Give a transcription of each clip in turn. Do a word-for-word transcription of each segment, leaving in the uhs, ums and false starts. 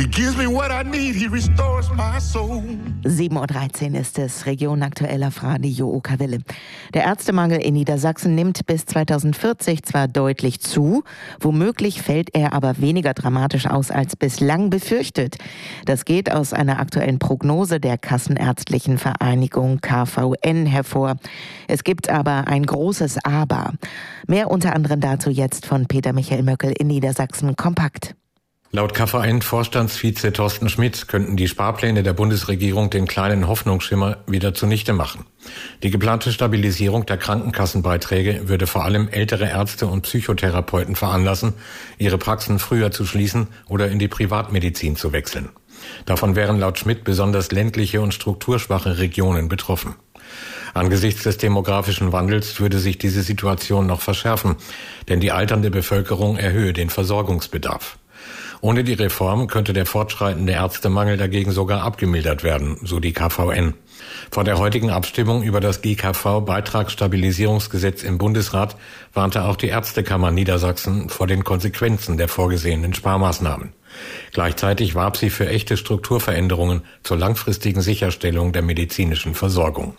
He gives me what I need, he restores my soul. sieben Uhr dreizehn ist es, Region Aktuell auf Radio Okawelle. Der Ärztemangel in Niedersachsen nimmt bis zweitausendvierzig zwar deutlich zu, womöglich fällt er aber weniger dramatisch aus als bislang befürchtet. Das geht aus einer aktuellen Prognose der Kassenärztlichen Vereinigung K V N hervor. Es gibt aber ein großes Aber. Mehr unter anderem dazu jetzt von Peter Michael Möckel in Niedersachsen kompakt. Laut K V N-Vorstandsvize Thorsten Schmidt könnten die Sparpläne der Bundesregierung den kleinen Hoffnungsschimmer wieder zunichte machen. Die geplante Stabilisierung der Krankenkassenbeiträge würde vor allem ältere Ärzte und Psychotherapeuten veranlassen, ihre Praxen früher zu schließen oder in die Privatmedizin zu wechseln. Davon wären laut Schmidt besonders ländliche und strukturschwache Regionen betroffen. Angesichts des demografischen Wandels würde sich diese Situation noch verschärfen, denn die alternde Bevölkerung erhöhe den Versorgungsbedarf. Ohne die Reform könnte der fortschreitende Ärztemangel dagegen sogar abgemildert werden, so die K V N. Vor der heutigen Abstimmung über das G K V-Beitragsstabilisierungsgesetz im Bundesrat warnte auch die Ärztekammer Niedersachsen vor den Konsequenzen der vorgesehenen Sparmaßnahmen. Gleichzeitig warb sie für echte Strukturveränderungen zur langfristigen Sicherstellung der medizinischen Versorgung.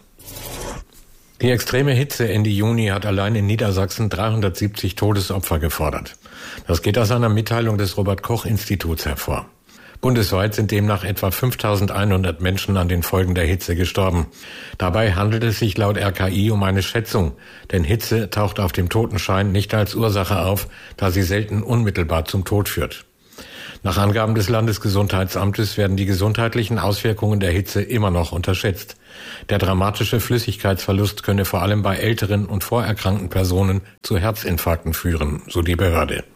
Die extreme Hitze Ende Juni hat allein in Niedersachsen dreihundertsiebzig Todesopfer gefordert. Das geht aus einer Mitteilung des Robert-Koch-Instituts hervor. Bundesweit sind demnach etwa fünftausendeinhundert Menschen an den Folgen der Hitze gestorben. Dabei handelt es sich laut R K I um eine Schätzung, denn Hitze taucht auf dem Totenschein nicht als Ursache auf, da sie selten unmittelbar zum Tod führt. Nach Angaben des Landesgesundheitsamtes werden die gesundheitlichen Auswirkungen der Hitze immer noch unterschätzt. Der dramatische Flüssigkeitsverlust könne vor allem bei älteren und vorerkrankten Personen zu Herzinfarkten führen, so die Behörde.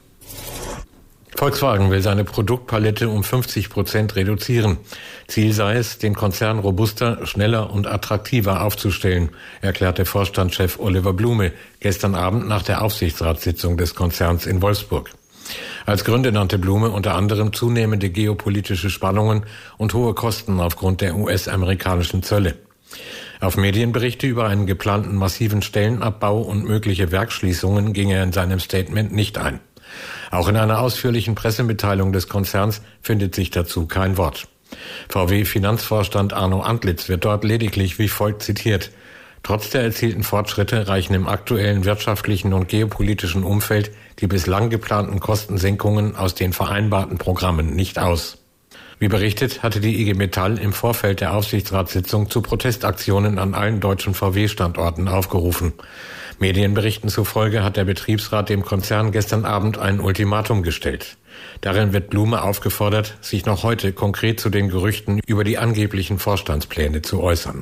Volkswagen will seine Produktpalette um fünfzig Prozent reduzieren. Ziel sei es, den Konzern robuster, schneller und attraktiver aufzustellen, erklärte Vorstandschef Oliver Blume gestern Abend nach der Aufsichtsratssitzung des Konzerns in Wolfsburg. Als Gründe nannte Blume unter anderem zunehmende geopolitische Spannungen und hohe Kosten aufgrund der U S-amerikanischen Zölle. Auf Medienberichte über einen geplanten massiven Stellenabbau und mögliche Werksschließungen ging er in seinem Statement nicht ein. Auch in einer ausführlichen Pressemitteilung des Konzerns findet sich dazu kein Wort. V W-Finanzvorstand Arno Antlitz wird dort lediglich wie folgt zitiert: Trotz der erzielten Fortschritte reichen im aktuellen wirtschaftlichen und geopolitischen Umfeld die bislang geplanten Kostensenkungen aus den vereinbarten Programmen nicht aus. Wie berichtet, hatte die I G Metall im Vorfeld der Aufsichtsratssitzung zu Protestaktionen an allen deutschen V W-Standorten aufgerufen. Medienberichten zufolge hat der Betriebsrat dem Konzern gestern Abend ein Ultimatum gestellt. Darin wird Blume aufgefordert, sich noch heute konkret zu den Gerüchten über die angeblichen Vorstandspläne zu äußern.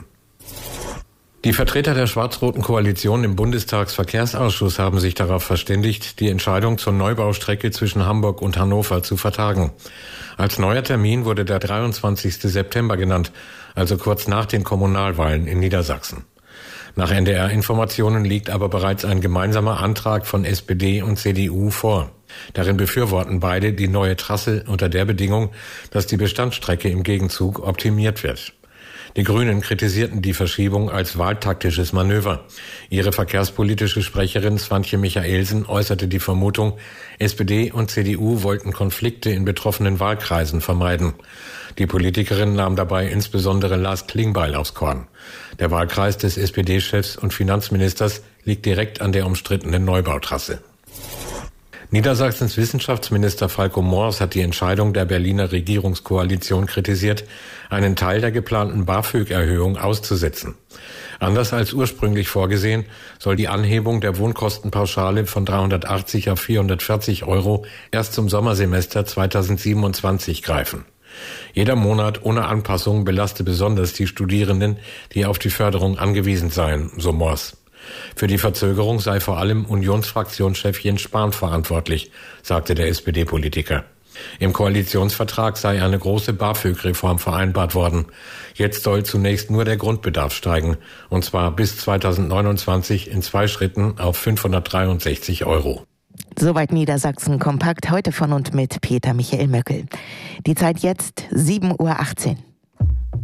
Die Vertreter der schwarz-roten Koalition im Bundestagsverkehrsausschuss haben sich darauf verständigt, die Entscheidung zur Neubaustrecke zwischen Hamburg und Hannover zu vertagen. Als neuer Termin wurde der dreiundzwanzigsten September genannt, also kurz nach den Kommunalwahlen in Niedersachsen. Nach N D R-Informationen liegt aber bereits ein gemeinsamer Antrag von S P D und C D U vor. Darin befürworten beide die neue Trasse unter der Bedingung, dass die Bestandsstrecke im Gegenzug optimiert wird. Die Grünen kritisierten die Verschiebung als wahltaktisches Manöver. Ihre verkehrspolitische Sprecherin Swantje Michaelsen äußerte die Vermutung, S P D und C D U wollten Konflikte in betroffenen Wahlkreisen vermeiden. Die Politikerin nahm dabei insbesondere Lars Klingbeil aufs Korn. Der Wahlkreis des S P D-Chefs und Finanzministers liegt direkt an der umstrittenen Neubautrasse. Niedersachsens Wissenschaftsminister Falco Moors hat die Entscheidung der Berliner Regierungskoalition kritisiert, einen Teil der geplanten BAföG-Erhöhung auszusetzen. Anders als ursprünglich vorgesehen, soll die Anhebung der Wohnkostenpauschale von dreihundertachtzig auf vierhundertvierzig Euro erst zum Sommersemester zweitausendsiebenundzwanzig greifen. Jeder Monat ohne Anpassung belaste besonders die Studierenden, die auf die Förderung angewiesen seien, so Moors. Für die Verzögerung sei vor allem Unionsfraktionschef Jens Spahn verantwortlich, sagte der S P D-Politiker. Im Koalitionsvertrag sei eine große BAföG-Reform vereinbart worden. Jetzt soll zunächst nur der Grundbedarf steigen, und zwar bis zweitausendneunundzwanzig in zwei Schritten auf fünfhundertdreiundsechzig Euro. Soweit Niedersachsen kompakt, heute von und mit Peter Michael Möckel. Die Zeit jetzt sieben Uhr achtzehn.